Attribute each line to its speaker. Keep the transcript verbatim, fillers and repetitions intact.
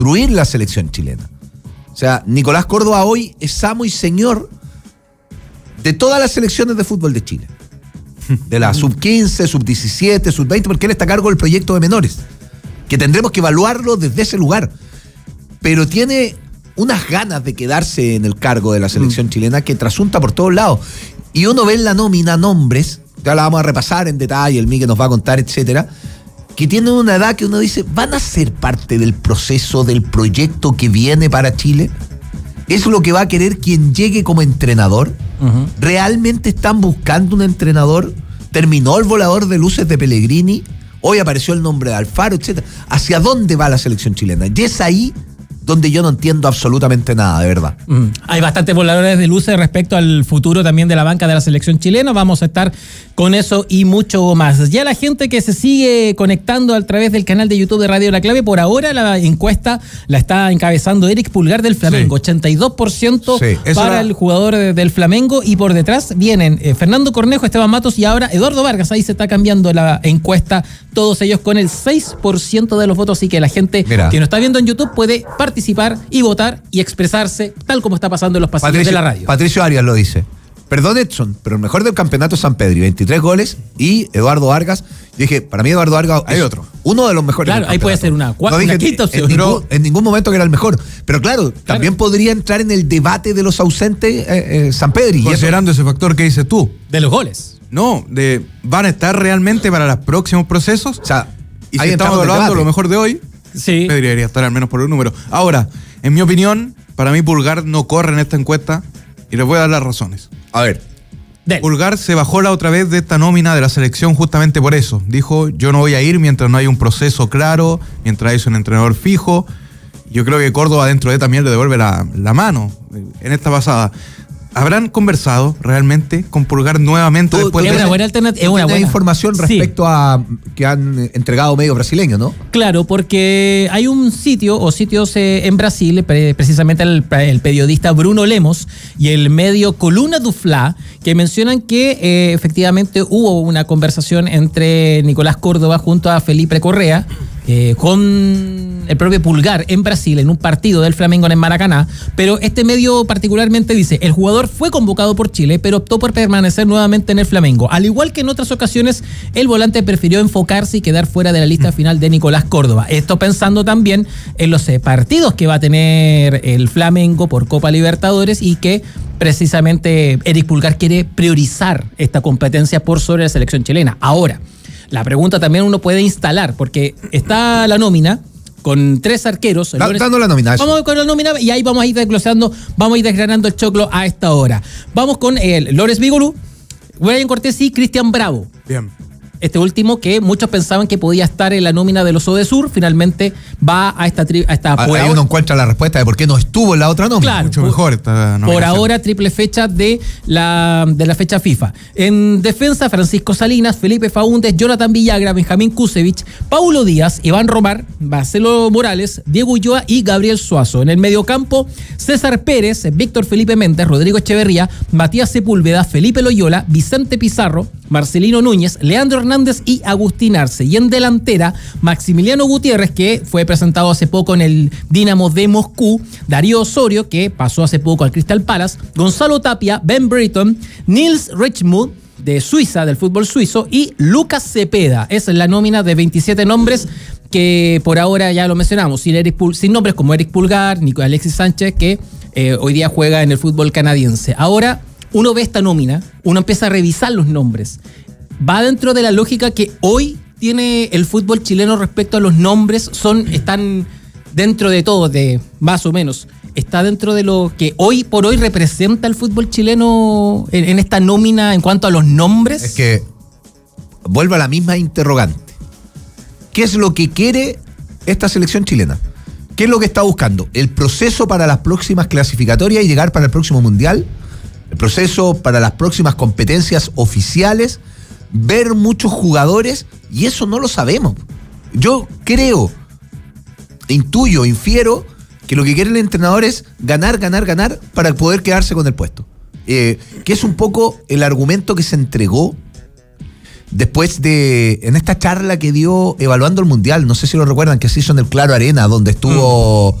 Speaker 1: destruir la selección chilena. O sea, Nicolás Córdoba hoy es amo y señor de todas las selecciones de fútbol de Chile. De la sub quince, sub diecisiete, sub veinte, porque él está a cargo del proyecto de menores, que tendremos que evaluarlo desde ese lugar. Pero tiene unas ganas de quedarse en el cargo de la selección mm. chilena que trasunta por todos lados. Y uno ve en la nómina nombres, ya la vamos a repasar en detalle, el Miguel nos va a contar, etcétera, que tienen una edad que uno dice, ¿van a ser parte del proceso, del proyecto que viene para Chile? ¿Es lo que va a querer quien llegue como entrenador? Uh-huh. ¿Realmente están buscando un entrenador? ¿Terminó el volador de luces de Pellegrini? Hoy apareció el nombre de Alfaro, etcétera. ¿Hacia dónde va la selección chilena? Y es ahí donde yo no entiendo absolutamente nada, de verdad.
Speaker 2: Mm. Hay bastantes voladores de luces respecto al futuro también de la banca de la selección chilena. Vamos a estar con eso y mucho más. Ya la gente que se sigue conectando a través del canal de YouTube de Radio La Clave, por ahora la encuesta la está encabezando Eric Pulgar del Flamengo. Sí. ochenta y dos por ciento sí, para era... el jugador del Flamengo, y por detrás vienen eh, Fernando Cornejo, Esteban Matos y ahora Eduardo Vargas. Ahí se está cambiando la encuesta, todos ellos con el seis por ciento de los votos, así que la gente Mira. que nos está viendo en YouTube puede participar participar y votar y expresarse tal como está pasando en los pasillos Patricio, de la radio.
Speaker 1: Patricio Arias lo dice. Perdón, Edson, pero el mejor del campeonato es San Pedro, veintitrés goles, y Eduardo Vargas. Yo dije, para mí Eduardo Vargas
Speaker 3: hay
Speaker 1: es
Speaker 3: otro.
Speaker 1: Uno de los mejores.
Speaker 2: Claro, ahí puede ser una, cuarta, no dije, una quinta opción.
Speaker 1: En ningún, en ningún momento que era el mejor. Pero claro, claro. también podría entrar en el debate de los ausentes eh, eh, San Pedro.
Speaker 3: Considerando ese factor que dices tú.
Speaker 2: De los goles.
Speaker 3: No, de ¿van a estar realmente para los próximos procesos?
Speaker 1: O sea,
Speaker 3: y si estamos evaluando lo mejor de hoy,
Speaker 2: sí.
Speaker 3: Pedro debería estar al menos por un número. Ahora, en mi opinión, para mí Pulgar no corre en esta encuesta y les voy a dar las razones.
Speaker 1: A ver.
Speaker 3: Del. Pulgar se bajó la otra vez de esta nómina de la selección justamente por eso. Dijo, yo no voy a ir mientras no haya un proceso claro, mientras haya un entrenador fijo. Yo creo que Córdoba dentro de también le devuelve la, la mano en esta pasada. ¿Habrán conversado realmente con Pulgar nuevamente
Speaker 1: Tú,
Speaker 3: después
Speaker 1: es
Speaker 3: de
Speaker 1: una buena alternativa? Es una buena información respecto sí. a que han entregado medios brasileños, ¿no?
Speaker 2: Claro, porque hay un sitio o sitios eh, en Brasil, pre- precisamente el, el periodista Bruno Lemos y el medio Coluna do Fla, que mencionan que eh, efectivamente hubo una conversación entre Nicolás Córdoba junto a Felipe Correa eh, con el propio Pulgar en Brasil, en un partido del Flamengo en Maracaná, pero este medio particularmente dice, el jugador fue convocado por Chile, pero optó por permanecer nuevamente en el Flamengo. Al igual que en otras ocasiones, el volante prefirió enfocarse y quedar fuera de la lista final de Nicolás Córdoba. Esto pensando también en los eh, partidos que va a tener el Flamengo por Copa Libertadores y que precisamente Eric Pulgar quiere priorizar esta competencia por sobre la selección chilena. Ahora, la pregunta también uno puede instalar, porque está la nómina con tres arqueros.
Speaker 1: Da, dando la nómina.
Speaker 2: Eso. Vamos con la nómina y ahí vamos a ir desglosando, vamos a ir desgranando el choclo a esta hora. Vamos con el Lorenz Bigolú, Brian Cortés y Cristian Bravo.
Speaker 3: Bien.
Speaker 2: Este último que muchos pensaban que podía estar en la nómina de los Odesur, finalmente va a esta... Tri- a esta
Speaker 1: Ahí ahora, uno encuentra la respuesta de por qué no estuvo en la otra nómina.
Speaker 2: Claro,
Speaker 3: mucho
Speaker 2: por,
Speaker 3: mejor esta nómina.
Speaker 2: Por ahora, triple fecha de la, de la fecha FIFA. En defensa, Francisco Salinas, Felipe Faúndez, Jonathan Villagra, Benjamín Kusevich, Paulo Díaz, Iván Romar, Marcelo Morales, Diego Ulloa y Gabriel Suazo. En el mediocampo, César Pérez, Víctor Felipe Méndez, Rodrigo Echeverría, Matías Sepúlveda, Felipe Loyola, Vicente Pizarro, Marcelino Núñez, Leandro Hernández y Agustín Arce. Y en delantera, Maximiliano Gutiérrez, que fue presentado hace poco en el Dinamo de Moscú, Darío Osorio, que pasó hace poco al Crystal Palace, Gonzalo Tapia, Ben Britton, Nils Richmond, de Suiza, del fútbol suizo, y Lucas Cepeda. Esa es la nómina de veintisiete nombres que por ahora ya lo mencionamos, sin, Eric Pul- sin nombres como Eric Pulgar, ni Alexis Sánchez, que eh, hoy día juega en el fútbol canadiense. Ahora, uno ve esta nómina, uno empieza a revisar los nombres. Va dentro de la lógica que hoy tiene el fútbol chileno respecto a los nombres, son, están dentro de todo, de más o menos. Está dentro de lo que hoy por hoy representa el fútbol chileno en, en esta nómina en cuanto a los nombres.
Speaker 1: Es que vuelvo a la misma interrogante. ¿Qué es lo que quiere esta selección chilena? ¿Qué es lo que está buscando? ¿El proceso para las próximas clasificatorias y llegar para el próximo mundial? ¿El proceso para las próximas competencias oficiales? ¿Ver muchos jugadores? Y eso no lo sabemos. Yo creo, intuyo, infiero que lo que quiere el entrenador es ganar, ganar, ganar para poder quedarse con el puesto. Eh, que es un poco el argumento que se entregó después de, en esta charla que dio evaluando el Mundial, no sé si lo recuerdan, que se hizo en el Claro Arena, donde estuvo